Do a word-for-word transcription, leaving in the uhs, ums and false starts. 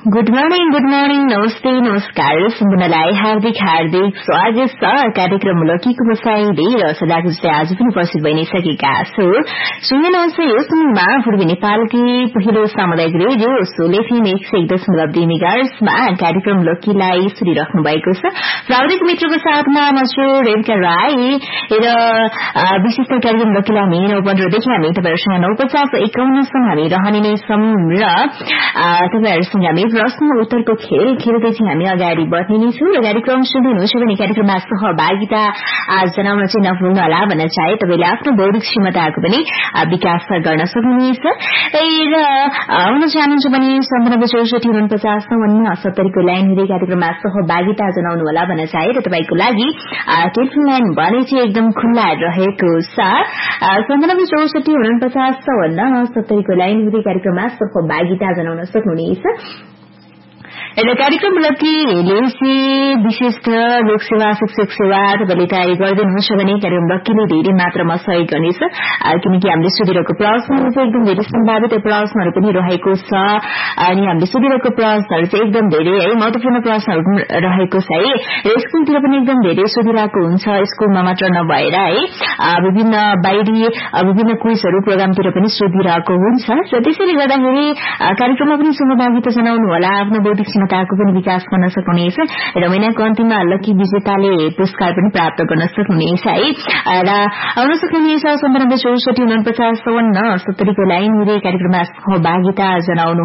good morning good morning नमस्ते नमस्कार सुन्नलाई हार्दिक हार्दिक स्वागत छ कार्यक्रम लकीको बसाइले र सदाको जस्तै आज पनि उपस्थित भइसकेका छु सुन्नुहुन्छ यो समयमा पूर्वी नेपालकै पहिलो सामुदायिक रेडियो सोलेफिन एक सय एक दशमलव दुई मेगाहर्जमा कार्यक्रम लकीलाई सुनिराख्नु भएको छ प्राविधिक मित्रको साथमा म छु रेणुका राई र विशिष्ट कार्यक्रम लकीलाई हामी नौ पन्ध्रदेखि हामी तपाईँहरूसँग नौ पचास एकाउन्नसम्म हामी रहने नै छौं र तपाईँहरूसँग हामी प्रश्न उत्तरको खेल खेल्दै चाहिँ हामी अगाडि बढ्ने नै छौं र कार्यक्रम सुन्दै हुनुहुन्छ भने कार्यक्रममा सहभागिता जनाउन चाहिँ नभुल्नुहोला भन्न चाहे तपाईँले आफ्नो बौद्धिक क्षमताको पनि विकास गर्न सक्नुहुनेछ र आउन चाहनुहुन्छ भने सन्तानब्बे चौसठी उनपचास चौवन्न सत्तरीको लाइन हुँदै कार्यक्रममा सहभागिता जनाउनुहोला भन्न चाहे र तपाईँको लागि टेलिफोन लाइन भने चाहिँ एकदम खुल्ला रहेको छ सन्तानब्बे चौसठी उनपचास चौवन्न सत्तरीको लाइन हुँदै कार्यक्रममा सहभागिता जनाउन सक्नुहुनेछ र कार्यक्रम लकीले चाहिँ विशिष्ट लोकसेवा शिक्षक सेवा तपाईँले तयारी गरिदिनुहुन्छ भने कार्यक्रम लकीले धेरै मात्रामा सहयोग गर्नेछ किनकि हामीले सोधिरहेको प्रश्नहरू चाहिँ एकदम धेरै सम्भावित प्रश्नहरू पनि रहेको छ अनि हामीले सोधिरहेको प्रश्नहरू चाहिँ एकदम धेरै है महत्वपूर्ण प्रश्नहरू रहेको छ है र स्कुलतिर पनि एकदम धेरै सोधिरहेको हुन्छ स्कुलमा मात्र नभएर है विभिन्न बाहिरी विभिन्न क्विजहरू प्रोग्रामतिर पनि सोधिरहेको हुन्छ र त्यसैले गर्दाखेरि कार्यक्रममा पनि सहभागिता जनाउनु होला आफ्नो बौद्धिक क्षमताको पनि विकास गर्न सक्नुहुनेछ र महिनाको अन्तिममा लकी विजेताले पुरस्कार पनि प्राप्त गर्न सक्नुहुनेछ है र आउन सक्नुहुनेछ सन्तानब्बे चौसठी उनपचास चौवन्न सत्तरीको लाइन हुँदै कार्यक्रममा सहभागिता जनाउनु